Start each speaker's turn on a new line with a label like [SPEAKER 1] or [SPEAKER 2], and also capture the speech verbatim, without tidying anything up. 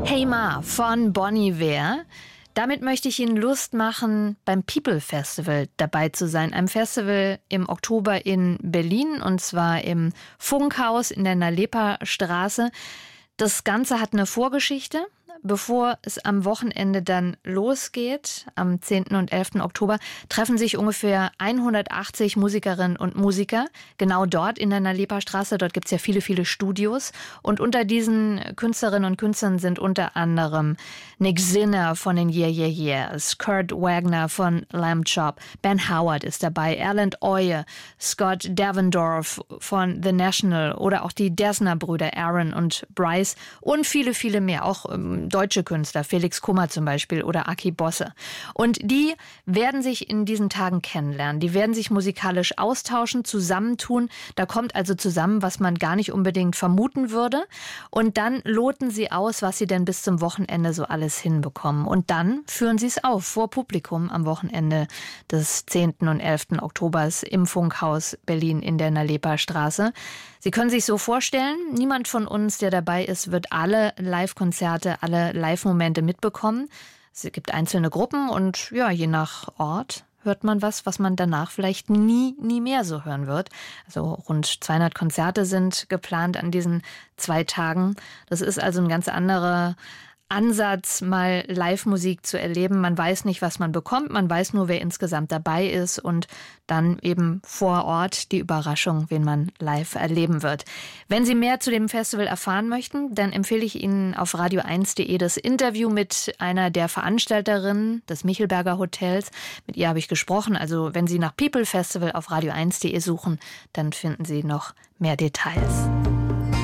[SPEAKER 1] Hey Ma von Bon Iver. Damit möchte ich Ihnen Lust machen, beim People Festival dabei zu sein. Einem Festival im Oktober in Berlin, und zwar im Funkhaus in der Nalepa-Straße. Das Ganze hat eine Vorgeschichte. Bevor es am Wochenende dann losgeht, am zehnten und elften Oktober, treffen sich ungefähr hundertachtzig Musikerinnen und Musiker genau dort in der Nalepa-Straße. Dort gibt es ja viele, viele Studios. Und unter diesen Künstlerinnen und Künstlern sind unter anderem Nick Zinner von den Yeah Yeah Yeahs, Kurt Wagner von Lamb Chop, Ben Howard ist dabei, Erland Oye, Scott Davendorf von The National oder auch die Dessner-Brüder Aaron und Bryce und viele, viele mehr. Auch ähm, deutsche Künstler, Felix Kummer zum Beispiel oder Aki Bosse. Und die werden sich in diesen Tagen kennenlernen. Die werden sich musikalisch austauschen, zusammentun. Da kommt also zusammen, was man gar nicht unbedingt vermuten würde. Und dann loten sie aus, was sie denn bis zum Wochenende so alles hinbekommen. Und dann führen sie es auf vor Publikum am Wochenende des zehnten und elften Oktobers im Funkhaus Berlin in der Nalepa-Straße. Sie können sich so vorstellen, niemand von uns, der dabei ist, wird alle Live-Konzerte, alle Live-Momente mitbekommen. Es gibt einzelne Gruppen und ja, je nach Ort hört man was, was man danach vielleicht nie, nie mehr so hören wird. Also rund zweihundert Konzerte sind geplant an diesen zwei Tagen. Das ist also ein ganz anderer Ansatz, mal Live-Musik zu erleben. Man weiß nicht, was man bekommt, man weiß nur, wer insgesamt dabei ist und dann eben vor Ort die Überraschung, wen man live erleben wird. Wenn Sie mehr zu dem Festival erfahren möchten, dann empfehle ich Ihnen auf radio eins punkt de das Interview mit einer der Veranstalterinnen des Michelberger Hotels. Mit ihr habe ich gesprochen. Also wenn Sie nach People Festival auf radio eins punkt de suchen, dann finden Sie noch mehr Details.